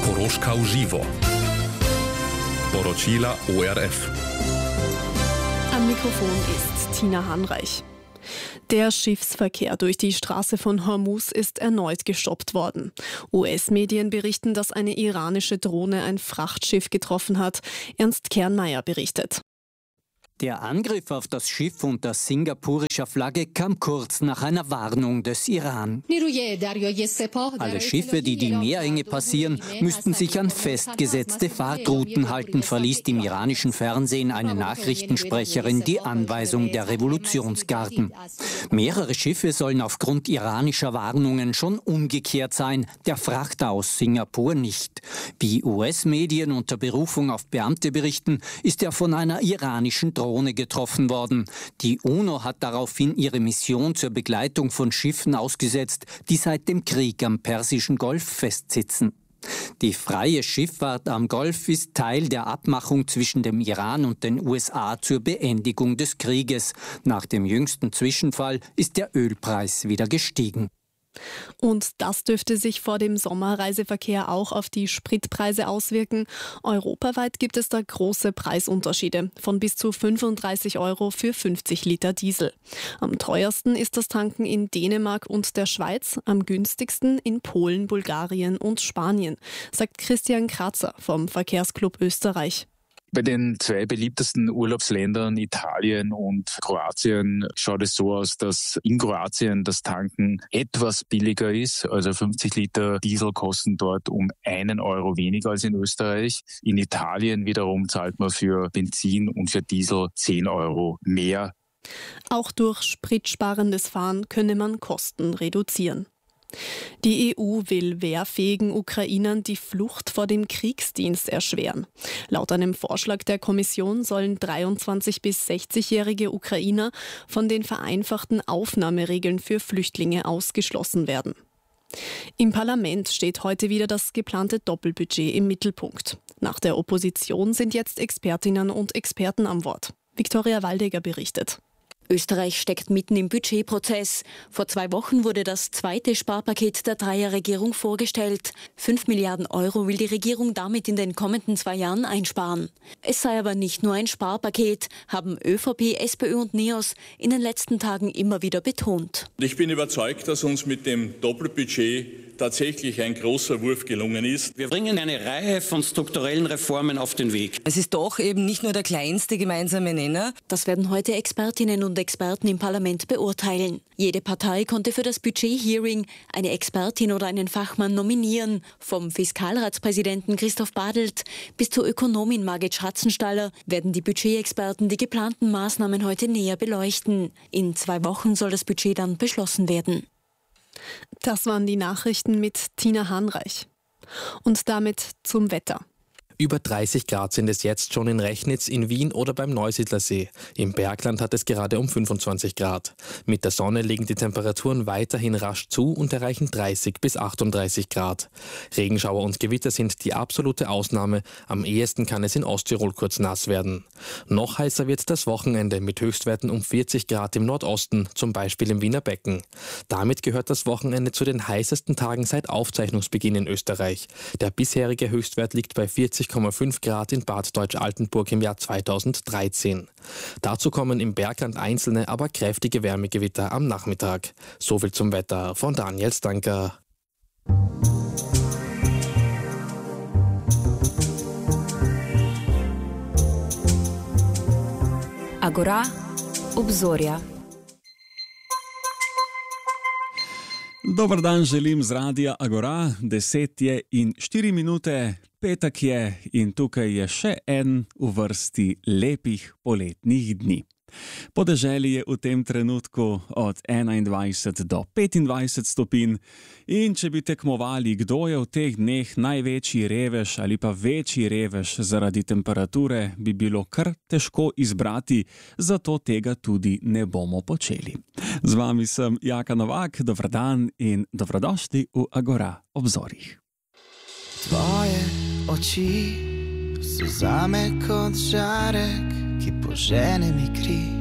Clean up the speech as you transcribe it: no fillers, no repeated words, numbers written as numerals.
Koroška v živo. Poročila ORF. Am Mikrofon ist Tina Hanreich. Der Schiffsverkehr durch die Straße von Hormuz ist erneut gestoppt worden. US-Medien berichten, dass eine iranische Drohne ein Frachtschiff getroffen hat. Ernst Kernmeier berichtet. Der Angriff auf das Schiff unter singapurischer Flagge kam kurz nach einer Warnung des Iran. Alle Schiffe, die die Meerenge passieren, müssten sich an festgesetzte Fahrtrouten halten, verließ im iranischen Fernsehen eine Nachrichtensprecherin die Anweisung der Revolutionsgarden. Mehrere Schiffe sollen aufgrund iranischer Warnungen schon umgekehrt sein, der Frachter aus Singapur nicht. Wie US-Medien unter Berufung auf Beamte berichten, ist er von einer iranischen Drohne getroffen worden. Die UNO hat daraufhin ihre Mission zur Begleitung von Schiffen ausgesetzt, die seit dem Krieg am Persischen Golf festsitzen. Die freie Schifffahrt am Golf ist Teil der Abmachung zwischen dem Iran und den USA zur Beendigung des Krieges. Nach dem jüngsten Zwischenfall ist der Ölpreis wieder gestiegen. Und das dürfte sich vor dem Sommerreiseverkehr auch auf die Spritpreise auswirken. Europaweit gibt es da große Preisunterschiede von bis zu 35 € für 50 Liter Diesel. Am teuersten ist das Tanken in Dänemark und der Schweiz, am günstigsten in Polen, Bulgarien und Spanien, sagt Christian Kratzer vom Verkehrsclub Österreich. Bei den zwei beliebtesten Urlaubsländern Italien und Kroatien schaut es so aus, dass in Kroatien das Tanken etwas billiger ist. Also 50 Liter Diesel kosten dort um 1 € weniger als in Österreich. In Italien wiederum zahlt man für Benzin und für Diesel 10 € mehr. Auch durch spritsparendes Fahren könne man Kosten reduzieren. Die EU will wehrfähigen Ukrainern die Flucht vor dem Kriegsdienst erschweren. Laut einem Vorschlag der Kommission sollen 23- bis 60-jährige Ukrainer von den vereinfachten Aufnahmeregeln für Flüchtlinge ausgeschlossen werden. Im Parlament steht heute wieder das geplante Doppelbudget im Mittelpunkt. Nach der Opposition sind jetzt Expertinnen und Experten am Wort. Viktoria Waldeger berichtet. Österreich steckt mitten im Budgetprozess. Vor 2 Wochen wurde das zweite Sparpaket der Dreierregierung vorgestellt. 5 Milliarden € will die Regierung damit in den kommenden 2 Jahren einsparen. Es sei aber nicht nur ein Sparpaket, haben ÖVP, SPÖ und NEOS in den letzten Tagen immer wieder betont. Ich bin überzeugt, dass uns mit dem Doppelbudget tatsächlich ein großer Wurf gelungen ist. Wir bringen eine Reihe von strukturellen Reformen auf den Weg. Es ist doch eben nicht nur der kleinste gemeinsame Nenner. Das werden heute Expertinnen und Experten im Parlament beurteilen. Jede Partei konnte für das Budget-Hearing eine Expertin oder einen Fachmann nominieren. Vom Fiskalratspräsidenten Christoph Badelt bis zur Ökonomin Margit Schratzenstaller werden die Budgetexperten die geplanten Maßnahmen heute näher beleuchten. In 2 Wochen soll das Budget dann beschlossen werden. Das waren die Nachrichten mit Tina Hanreich. Und damit zum Wetter. Über 30 Grad sind es jetzt schon in Rechnitz, in Wien oder beim Neusiedlersee. Im Bergland hat es gerade um 25 Grad. Mit der Sonne legen die Temperaturen weiterhin rasch zu und erreichen 30 bis 38 Grad. Regenschauer und Gewitter sind die absolute Ausnahme. Am ehesten kann es in Osttirol kurz nass werden. Noch heißer wird das Wochenende mit Höchstwerten um 40 Grad im Nordosten, zum Beispiel im Wiener Becken. Damit gehört das Wochenende zu den heißesten Tagen seit Aufzeichnungsbeginn in Österreich. Der bisherige Höchstwert liegt bei 40,5 Grad in Bad Deutsch-Altenburg im Jahr 2013. Dazu kommen im Bergland einzelne, aber kräftige Wärmegewitter am Nachmittag. Soviel zum Wetter von Daniel Stanker. Agora, obzorja. Dober dan želim z radia Agora, 10:04, petek je in tukaj je še en v vrsti lepih poletnih dni. Podeželje je v tem trenutku od 21 do 25 stopinj in če bi tekmovali, kdo je v teh dneh največji revež ali pa večji revež zaradi temperature, bi bilo kar težko izbrati, zato tega tudi ne bomo počeli. Z vami sem Jaka Novak, dober dan in dobrodošli v Agora obzorjih. Tvoje oči so zame kot žarek, ki požene mi kri.